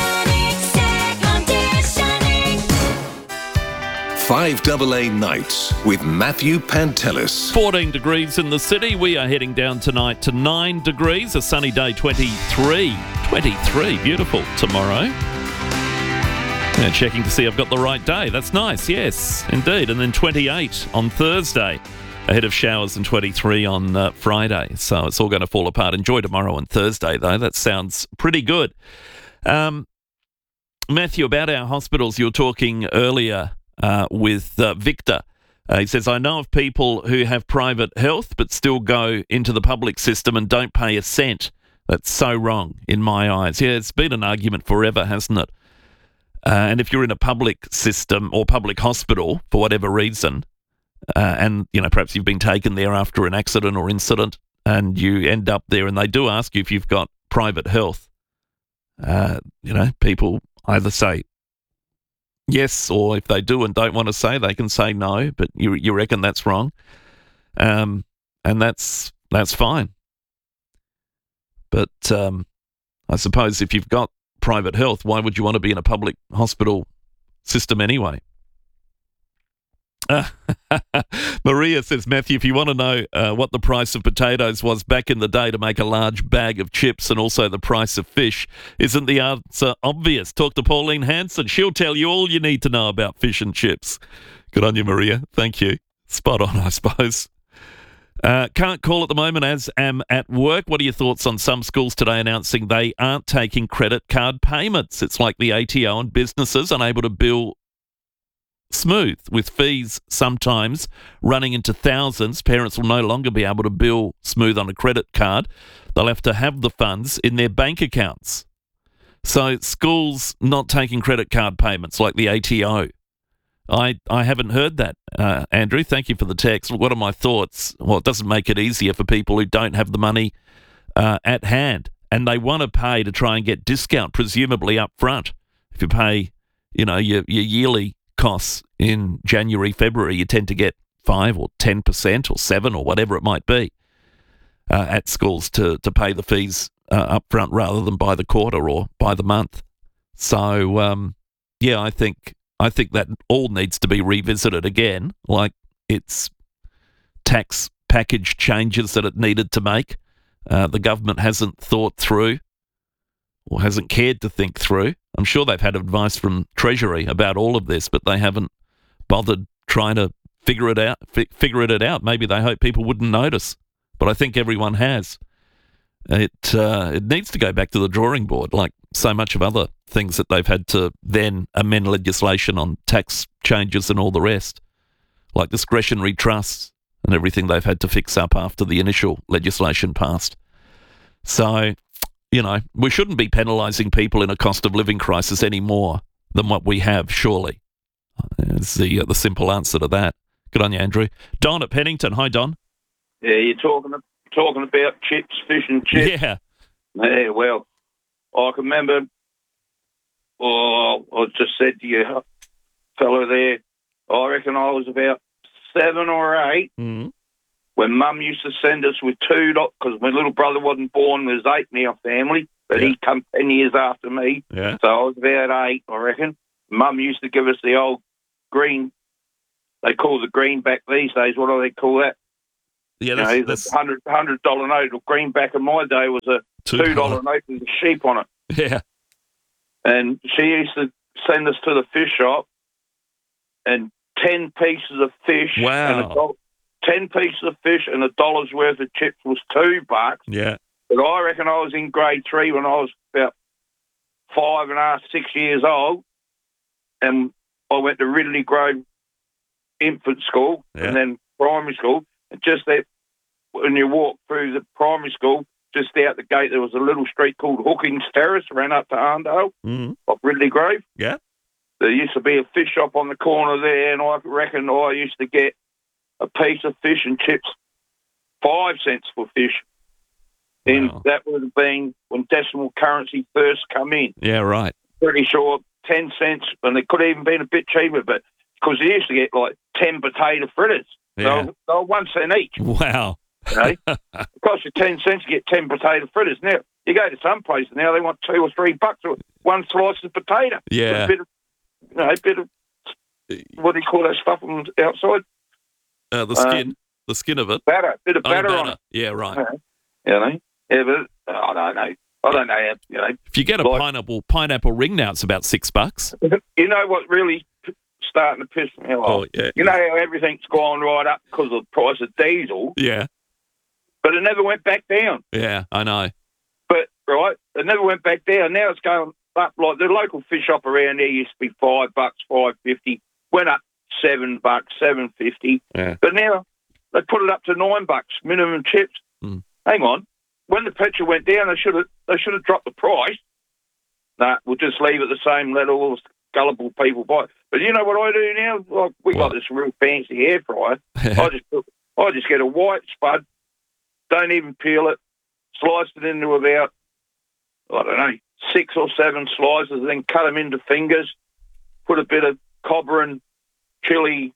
five A A Nights with Matthew Pantelis. fourteen degrees in the city. We are heading down tonight to nine degrees. A sunny day, twenty-three. twenty-three, beautiful tomorrow. And checking to see I've got the right day. That's nice, yes, indeed. And then twenty-eight on Thursday, ahead of showers, and twenty-three on uh, Friday. So it's all going to fall apart. Enjoy tomorrow and Thursday, though. That sounds pretty good. Um, Matthew, about our hospitals, you were talking earlier Uh, with uh, Victor. Uh, he says, I know of people who have private health but still go into the public system and don't pay a cent. That's so wrong in my eyes. Yeah, it's been an argument forever, hasn't it? Uh, and if you're in a public system or public hospital for whatever reason, uh, and, you know, perhaps you've been taken there after an accident or incident and you end up there and they do ask you if you've got private health, uh, you know, people either say yes, or if they do and don't want to say, they can say no, but you you reckon that's wrong. Um, and that's that's fine. But um, I suppose if you've got private health, why would you want to be in a public hospital system anyway? Uh, Maria says, Matthew, if you want to know uh, what the price of potatoes was back in the day to make a large bag of chips and also the price of fish, isn't the answer obvious? Talk to Pauline Hanson. She'll tell you all you need to know about fish and chips. Good on you, Maria. Thank you. Spot on, I suppose. Uh, can't call at the moment as am at work. What are your thoughts on some schools today announcing they aren't taking credit card payments? It's like the A T O and businesses unable to bill smooth, with fees sometimes running into thousands. Parents will no longer be able to bill smooth on a credit card. They'll have to have the funds in their bank accounts. So schools not taking credit card payments like the A T O. I, I haven't heard that, uh, Andrew. Thank you for the text. What are my thoughts? Well, it doesn't make it easier for people who don't have the money uh, at hand, and they want to pay to try and get discount, presumably up front. If you pay, you know, your, your yearly costs in January, February, you tend to get five or ten percent or seven or whatever it might be uh, at schools to, to pay the fees uh, up front rather than by the quarter or by the month. So, um, yeah, I think I think that all needs to be revisited again, like its tax package changes that it needed to make. Uh, the government hasn't thought through or hasn't cared to think through. I'm sure they've had advice from Treasury about all of this, but they haven't bothered trying to figure it out. Fi- figure it out. Maybe they hope people wouldn't notice, but I think everyone has. It uh, it needs to go back to the drawing board, like so much of other things that they've had to then amend legislation on, tax changes and all the rest, like discretionary trusts and everything they've had to fix up after the initial legislation passed. So, you know, we shouldn't be penalising people in a cost of living crisis any more than what we have, surely. Is the, uh, the simple answer to that. Good on you, Andrew. Don at Pennington. Hi, Don. Yeah, you're talking talking about chips, fish and chips. Yeah. Yeah, well, I can remember, oh, I just said to you, fellow there, I reckon I was about seven or eight mm-hmm. when Mum used to send us with two dollars, because my little brother wasn't born, there's eight in our family, but yeah. he come ten years after me. Yeah. So I was about eight, I reckon. Mum used to give us the old green, they call the greenback these days. What do they call that? Yeah, you that's, know, that's... the hundred hundred dollar note. A greenback in my day was a two dollar note with a sheep on it. Yeah. And she used to send us to the fish shop, and ten pieces of fish. Wow. And a do- ten pieces of fish and a dollar's worth of chips was two bucks. Yeah. But I reckon I was in grade three when I was about five and a half, six years old, and I went to Ridley Grove infant school yeah. and then primary school. And just there, when you walk through the primary school, just out the gate, there was a little street called Hookings Terrace, ran up to Arndale, mm-hmm. off Ridley Grove. Yeah. There used to be a fish shop on the corner there, and I reckon I used to get a piece of fish and chips, five cents for fish. Wow. And that would have been when decimal currency first come in. Yeah, right. Pretty sure ten cents, and it could have even been a bit cheaper, but because you used to get like ten potato fritters. Yeah. They were, they were one cent each. Wow. You know? It cost you ten cents to get ten potato fritters. Now, you go to some places now, they want two or three bucks for one slice of potato. Yeah. A bit of, you know, a bit of, what do you call that stuff on the outside? Uh, the skin. Um, the skin of it. Batter. A bit of Oh, batter, batter. on it. Yeah, right. You know? Yeah, but I don't know. I don't know how, you know. If you get a like, pineapple pineapple ring now, it's about six bucks. You know what really starting to piss me off? Oh, yeah. You know how everything's gone right up because of the price of diesel, Yeah. but it never went back down. Yeah, I know. But, right, it never went back down. Now it's going up. Like the local fish shop around there used to be five bucks, five fifty. Went up seven bucks, seven fifty. Yeah. But now they put it up to nine bucks minimum chips. Mm. Hang on, when the petrol went down, they should have they should have dropped the price. Nah, we'll just leave it the same. Let all the gullible people buy it. But you know what I do now? Like we What? got this real fancy air fryer. I just put, I just get a white spud, don't even peel it, slice it into about I don't know six or seven slices, then cut them into fingers. Put a bit of cobber and chili,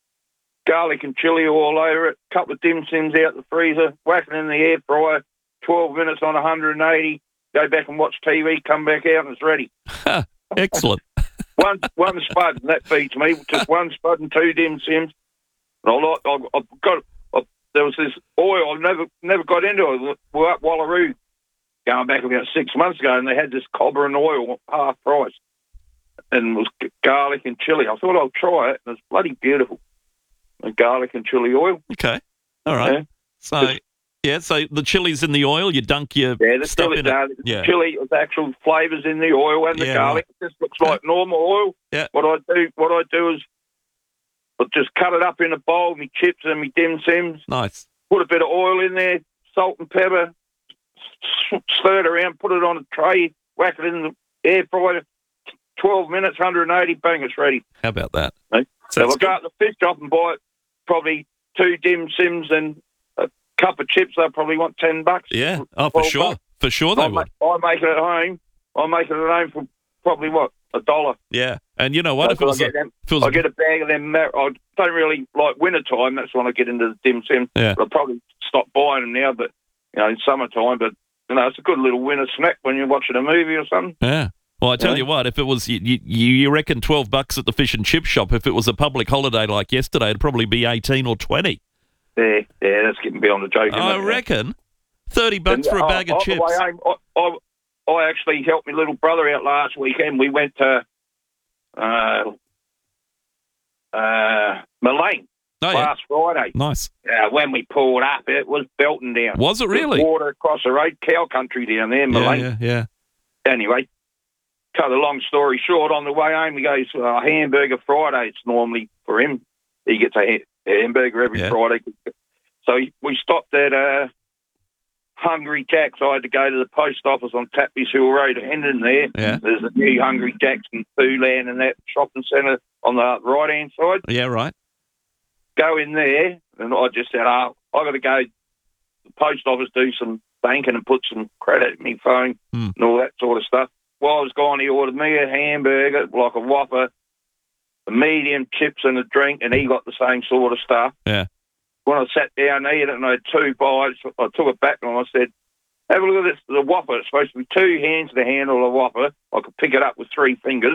garlic and chili all over it. Couple of dim sims out the freezer. Whack it in the air fryer. Twelve minutes on one hundred eighty. Go back and watch T V. Come back out and it's ready. Excellent. one one spud and that feeds me. Just one spud and two dim sims. And I like. I've, I've got. I've, there was this oil I never never got into it. We're up Wallaroo, going back about six months ago, and they had this cobber and oil half price, and it was g- garlic and chili. I thought I'll try it, and it's bloody beautiful. And garlic and chili oil. Okay. All right. Yeah. So, yeah, so the chili's in the oil, you dunk your Yeah, the stuff chili, in it. no, the Yeah. chili, the actual flavours in the oil and the Yeah, garlic. It just looks like normal oil. Yeah. What I do, what I do is, I just cut it up in a bowl, me chips and me dim sims. Nice. Put a bit of oil in there, salt and pepper, s- stir it around, put it on a tray, whack it in the air fryer. Twelve minutes, one hundred eighty, bang, it's ready. How about that? Right? So Sounds if I go out to the fish shop and buy probably two dim sims and a cup of chips, they'll probably want ten bucks. Yeah. Oh, for twelve sure. bucks. For sure they I would. make, I make it at home. I make it at home for probably what a dollar. Yeah. And you know what? If it So was I, a, get them, if it was I a- get a bag of them. mar- I don't really like winter time. That's when I get into the dim sim. Yeah. I'll probably stop buying them now, but you know, in summertime. But you know, it's a good little winter snack when you're watching a movie or something. Yeah. Well, I tell Yeah. you what, if it was, you, you, you reckon twelve bucks at the fish and chip shop, if it was a public holiday like yesterday, it'd probably be eighteen or twenty. Yeah, yeah, that's getting beyond the joke. I isn't it? reckon. thirty bucks And, for a oh, bag of on the chips. way home, I, I, I actually helped my little brother out last weekend. We went to uh, uh, Malane Oh, yeah. last Friday. Nice. Uh, when we pulled up, it was belting down. Was it There's really? water across the road, cow country down there, Yeah, Malane. yeah, yeah. Anyway, cut a long story short, on the way home, he goes, uh, hamburger Friday. It's normally for him. He gets a ha- hamburger every Yeah. Friday. So he- we stopped at uh, Hungry Jack's. I had to go to the post office on Tapley's Hill Road, Hendon there. Yeah. There's a new Hungry Jack's in Foodland and that shopping centre on the right-hand side. Yeah, right. Go in there, and I just said, oh, I've got to go to the post office, do some banking and put some credit in my phone mm. and all that sort of stuff. While I was gone, he ordered me a hamburger, like a Whopper, a medium, chips and a drink, and he got the same sort of stuff. Yeah. When I sat down and ate it and I had two bites, I took it back and I said, have a look at this, the Whopper. It's supposed to be two hands to handle a Whopper. I could pick it up with three fingers.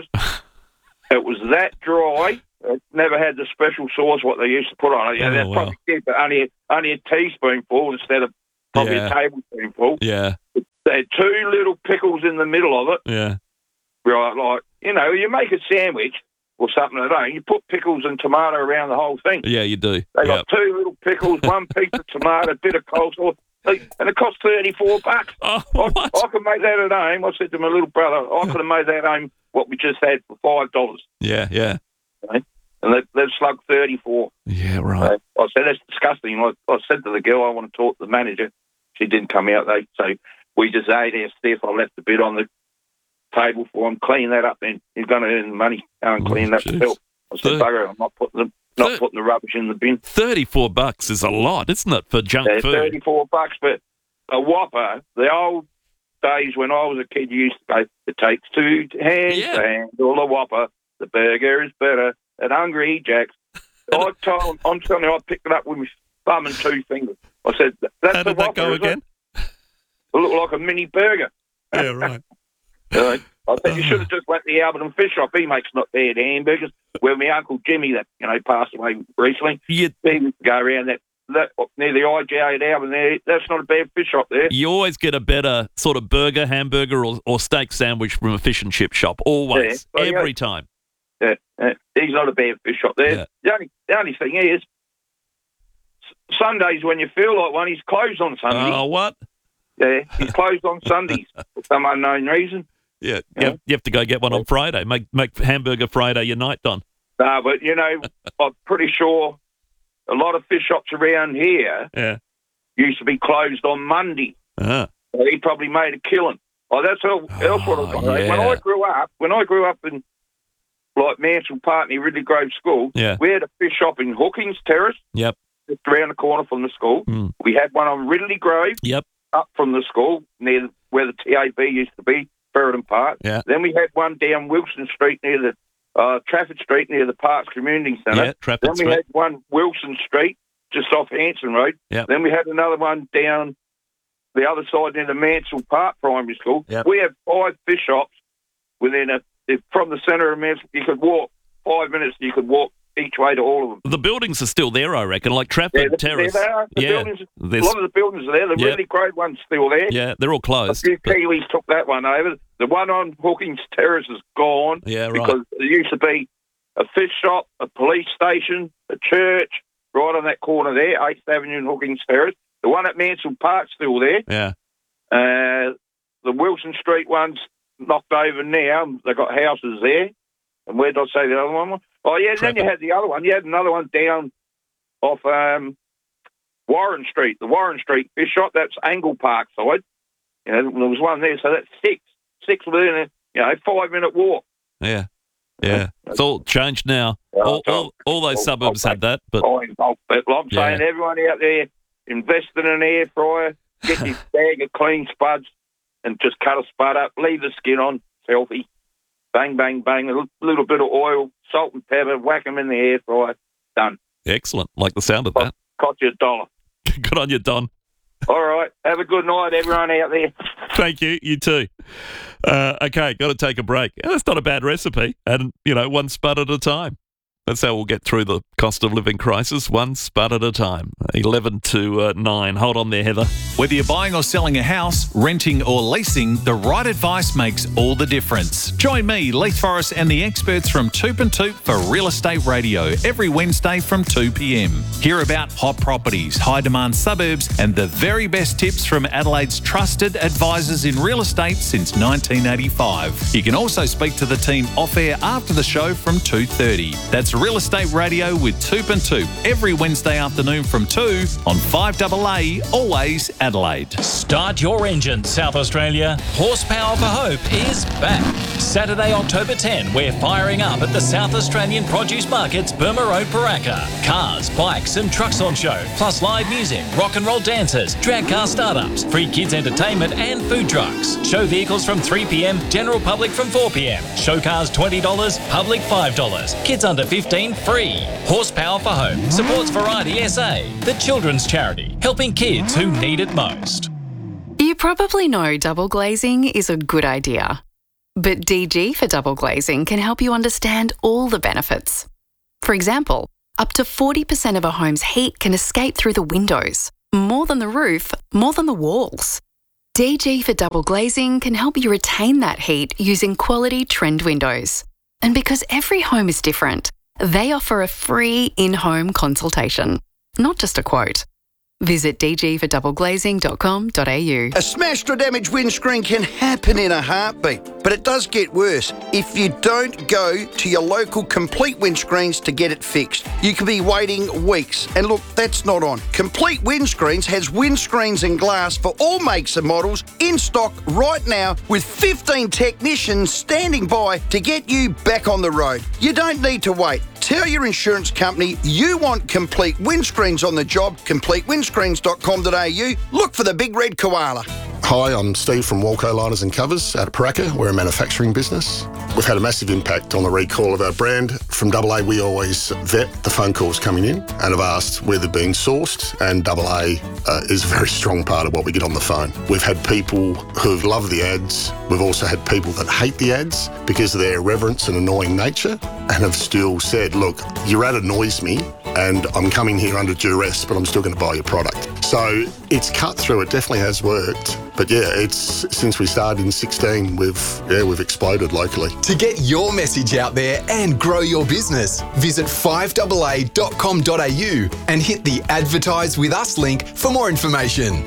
It was that dry. It never had the special sauce what they used to put on it. Yeah, Oh, they wow. probably did, but only a, only a teaspoonful instead of probably Yeah. a tablespoonful. Yeah. They had two little pickles in the middle of it. Yeah. Right, like, you know, you make a sandwich or something like that, you put pickles and tomato around the whole thing. Yeah, you do. They got Yep. two little pickles, one piece of tomato, a bit of coleslaw, and it cost thirty-four bucks. Oh, I, I could make that at home. I said to my little brother, I could have made that at home what we just had for five dollars. Yeah, yeah. Right? And they, they've slugged thirty-four. Yeah, right. So I said, that's disgusting. I, I said to the girl, I want to talk to the manager. She didn't come out, though. So we just ate our stuff. I left a bit on the table for him. Clean that up, then. He's going to earn the money. Go and clean that jeez. himself. I said, Thir- bugger, I'm not putting the not Thir- putting the rubbish in the bin. Thirty-four bucks is a lot, isn't it, for junk Yeah, food? thirty-four bucks, but a Whopper, the old days when I was a kid, you used to go, it takes two hands Yeah. to handle a Whopper. The burger is better at Hungry Jack's. I told, I'm telling you, I picked it up with my thumb and two fingers. I said, that's How the did that Whopper, go is again? It? It looked like a mini burger. Yeah, right. Uh, I said, you should have just went to the Albert and Fish shop. He makes not bad hamburgers. Well, my Uncle Jimmy, that, you know, passed away recently, You, he would go around that, that near the I G A at Albert there. That's not a bad fish shop there. you always get a better sort of burger, hamburger, or, or steak sandwich from a fish and chip shop. Always. Yeah. Oh, yeah. Every time. Yeah, yeah, he's not a bad fish shop there. Yeah. The only the only thing is, s- Sundays when you feel like one, he's closed on Sundays. Oh, what? Yeah, he's closed on Sundays for some unknown reason. Yeah. You, Yeah. have, you have to go get one on Friday. Make make Hamburger Friday your night, Don. No, but you know, I'm pretty sure a lot of fish shops around here Yeah. used to be closed on Monday. Ah. So he probably made a killing. Oh, that's all, else what I was going to say. When yeah. I grew up, when I grew up in like Mansell Park near Ridley Grove School, Yeah. we had a fish shop in Hookings Terrace, Yep. just around the corner from the school. Mm. We had one on Ridley Grove, Yep. up from the school, near where the T A B used to be, Ferreton Park. Yeah. Then we had one down Wilson Street near the uh, Trafford Street near the Parks Community Centre. Yeah, Trafford then we Street. had one Wilson Street just off Hanson Road. Yep. Then we had another one down the other side near the Mansell Park Primary School. Yep. We have five fish shops within a if from the centre of Mansell. You could walk five minutes. You could walk each way to all of them. The buildings are still there, I reckon, like Trafford Yeah, the, Terrace. there they are. The yeah. buildings, a There's- lot of the buildings are there. The Yep. really great one's still there. yeah, they're all A closed. few but- Kiwis took that one over. The one on Hookings Terrace is gone. Yeah, right. Because there used to be a fish shop, a police station, a church, right on that corner there, eighth Avenue and Hookings Terrace. The one at Mansell Park's still there. Yeah. Uh, the Wilson Street one's knocked over now. They've got houses there. And where did I say the other one was? Oh, yeah, then you had the other one. You had another one down off um, Warren Street, the Warren Street fish shop. That's Angle Park side. You know, there was one there, so that's six. Six within a, you know, five-minute walk. Yeah. Yeah. It's all changed now. All, all, all those suburbs had that, but Fine, I'll- but I'm Yeah. saying everyone out there, invest in an air fryer, get your bag of clean spuds and just cut a spud up, leave the skin on, it's healthy. Bang, bang, bang, a l- little bit of oil, salt and pepper, whack them in the air fryer, done. excellent. Like the sound of that. Cost you a dollar. Good on you, Don. All right, have a good night, everyone out there. Thank you. You too. Uh, okay, got to take a break. And that's not a bad recipe. And, you know, one spud at a time. That's how we'll get through the cost of living crisis, one spud at a time. eleven to uh, nine. Hold on there, Heather. Whether you're buying or selling a house, renting or leasing, the right advice makes all the difference. Join me, Leith Forrest, and the experts from Toop and Toop for Real Estate Radio every Wednesday from two p.m. Hear about hot properties, high-demand suburbs, and the very best tips from Adelaide's trusted advisors in real estate since nineteen eighty-five. You can also speak to the team off-air after the show from two thirty. That's Real Estate Radio with Toop and Toop every Wednesday afternoon from two on five A A, always Adelaide. Start your engine, South Australia. Horsepower for Hope is back. Saturday, October tenth, we're firing up at the South Australian Produce Market's Burma Road, Baraka. Cars, bikes and trucks on show, plus live music, rock and roll dancers, drag car startups, free kids entertainment and food trucks. Show vehicles from three p.m, general public from four p.m. Show cars twenty dollars, public five dollars. Kids under fifteen free. Horsepower for Hope supports Variety S A, the children's charity, helping kids who need it most. You probably know double glazing is a good idea. But D G for double glazing can help you understand all the benefits. For example, up to forty percent of a home's heat can escape through the windows. More than the roof, more than the walls. D G for double glazing can help you retain that heat using quality trend windows. And because every home is different, they offer a free in-home consultation, not just a quote. Visit d g for double glazing dot com dot a u. A smashed or damaged windscreen can happen in a heartbeat, but it does get worse if you don't go to your local Complete Windscreens to get it fixed. You could be waiting weeks, and look, that's not on. Complete Windscreens has windscreens and glass for all makes and models in stock right now with fifteen technicians standing by to get you back on the road. You don't need to wait. Tell your insurance company you want Complete Windscreens on the job, complete windscreens dot com dot a u. Look for the big red koala. Hi, I'm Steve from Walco Liners and Covers out of Paraka. We're a manufacturing business. We've had a massive impact on the recall of our brand. From double A, we always vet the phone calls coming in and have asked where they're being sourced, and double A uh, is a very strong part of what we get on the phone. We've had people who've loved the ads. We've also had people that hate the ads because of their irreverence and annoying nature and have still said, look, your ad annoys me and I'm coming here under duress, but I'm still going to buy your product. So it's cut through. It definitely has worked. But yeah, it's since we started in sixteen, we've yeah we've exploded locally. To get your message out there and grow your business, visit five A A dot com dot a u and hit the Advertise with Us link for more information.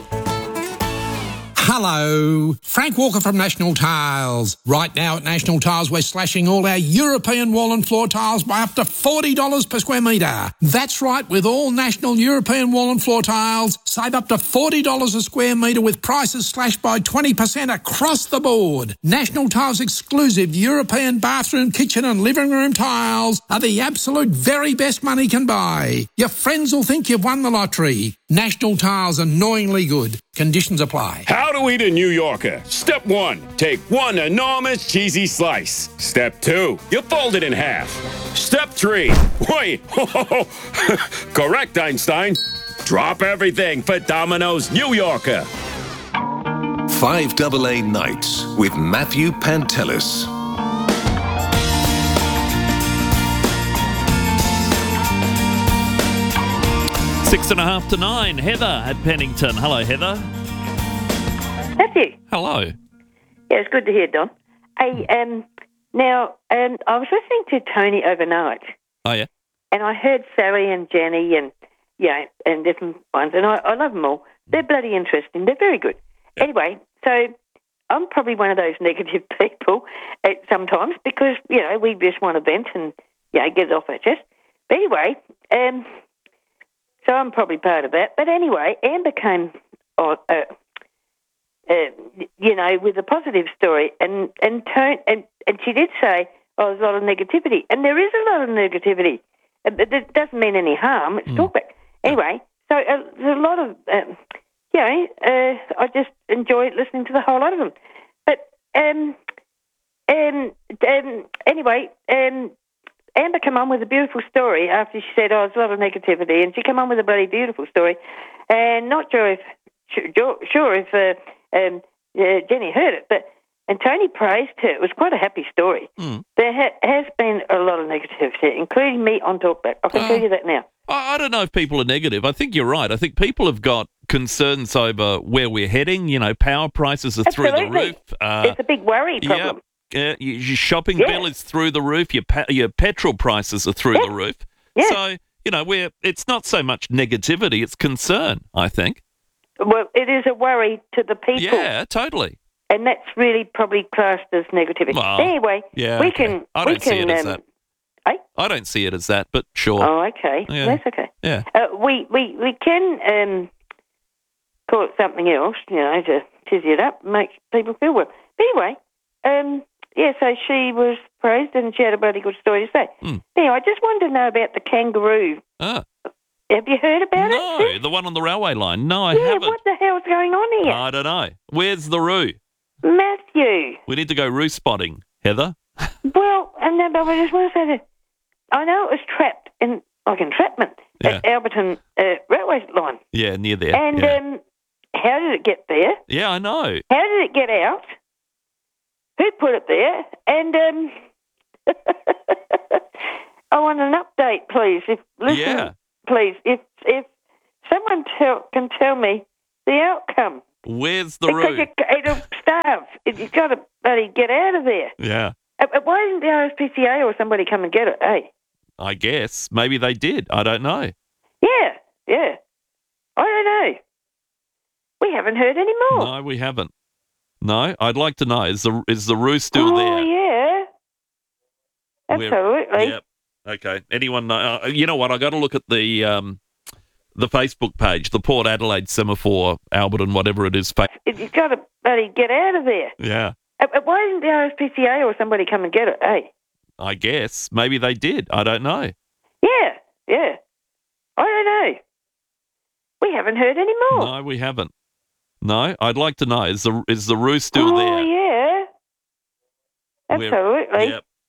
Hello, Frank Walker from National Tiles. Right now at National Tiles, we're slashing all our European wall and floor tiles by up to forty dollars per square metre. That's right, with all National European wall and floor tiles, save up to forty dollars a square metre with prices slashed by twenty percent across the board. National Tiles exclusive European bathroom, kitchen and living room tiles are the absolute very best money can buy. Your friends will think you've won the lottery. National Tiles, annoyingly good. Conditions apply. How to eat a New Yorker. Step one, take one enormous cheesy slice. Step two, you fold it in half. Step three, wait, correct, Einstein. Drop everything for Domino's New Yorker. five A A Nights with Matthew Pantelis. Six and a half to nine. Heather at Pennington. Hello, Heather. Matthew. Hello. Yeah, it's good to hear, Don. Hey, um, now, um, I was listening to Tony overnight, Oh, yeah. and I heard Sally and Jenny and, you know, and different ones, and I, I love them all. They're bloody interesting. They're very good. Anyway, so I'm probably one of those negative people uh, sometimes because, you know, we just want to vent and, you know, get it off our chest. But anyway, um... so I'm probably part of that. But anyway, Amber came, uh, uh, uh, you know, with a positive story, and and, tone, and and she did say, "Oh, there's a lot of negativity," and there is a lot of negativity. Uh, but it doesn't mean any harm. It's mm. talkback. Anyway, so uh, there's a lot of, um, you know, uh, I just enjoy listening to the whole lot of them. But um, um, um, anyway, um. Amber came on with a beautiful story after she said, oh, there's a lot of negativity, and she came on with a bloody beautiful story. And not sure if sure, sure if uh, um, uh, Jenny heard it, but and Tony praised her. It was quite a happy story. Mm. There ha- has been a lot of negativity, including me on Talkback. I can uh, tell you that now. I don't know if people are negative. I think you're right. I think people have got concerns over where we're heading. You know, power prices are Absolutely. through the roof. Uh, it's a big worry problem. Yeah. Uh, your shopping yeah. bill is through the roof. Your pa- your petrol prices are through yeah. the roof. Yeah. So you know, we're it's not so much negativity; it's concern. I think. Well, it is a worry to the people. Yeah, totally. And that's really probably classed as negativity. Well, anyway, yeah, we okay. can I don't we see can it as um, that. Eh? I don't see it as that, but sure. Oh, okay. Yeah. That's okay. Yeah. Uh, we, we, we can um, call it something else, you know, to tizzy it up and make people feel well. But anyway, um, yeah, so she was praised and she had a bloody good story to say. Mm. Now, I just wanted to know about the kangaroo. Ah. Have you heard about No, it? the one on the railway line. No, I yeah, haven't. what the hell's going on here? I don't know. Where's the roo? Matthew. We need to go roo spotting, Heather. Well, and then but I just want to say that I know it was trapped in, like entrapment at Alberton uh, railway line. Yeah, near there. And yeah. um, how did it get there? yeah, I know. How did it get out? Who put it there? And um, I want an update, please. If listen, Yeah. please, if if someone tell, can tell me the outcome, Where's the because roo? you, it'll starve. It, you've got to bloody get out of there. Yeah, Uh, uh, why didn't the R S P C A or somebody come and get it? Eh? I guess. Maybe they did. I don't know. Yeah, yeah. I don't know. We haven't heard any more. No, we haven't. No, I'd like to know. Is the is the roo still oh, there? yeah. We're- Absolutely. Yep. Okay. Anyone know? Uh, you know what? I got to look at the um, the Facebook page, the Port Adelaide Semaphore, Alberton, whatever it is. Fa- It, you've got to bloody get out of there. yeah, Uh, uh, why didn't the R S P C A or somebody come and get it? Eh? I guess. Maybe they did. I don't know. Yeah, yeah. I don't know. We haven't heard any more. No, we haven't. No, I'd like to know. Is the is the roo still oh, there? yeah. We're- Absolutely. Yep.